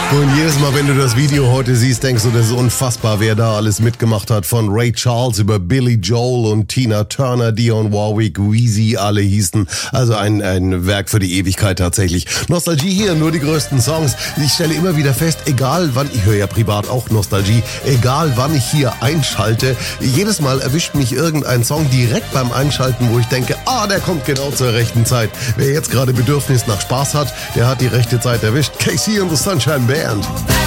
Und jedes Mal, wenn du das Video heute siehst, denkst du, das ist unfassbar, wer da alles mitgemacht hat. Von Ray Charles über Billy Joel und Tina Turner, Dionne Warwick, Weezy, alle hießen. Also ein Werk für die Ewigkeit tatsächlich. Nostalgie hier, nur die größten Songs. Ich stelle immer wieder fest, egal wann, ich höre ja privat auch Nostalgie, egal wann ich hier einschalte, jedes Mal erwischt mich irgendein Song direkt beim Einschalten, wo ich denke, der kommt genau zur rechten Zeit. Wer jetzt gerade Bedürfnis nach Spaß hat, der hat die rechte Zeit erwischt. KC und the Sunshine Band.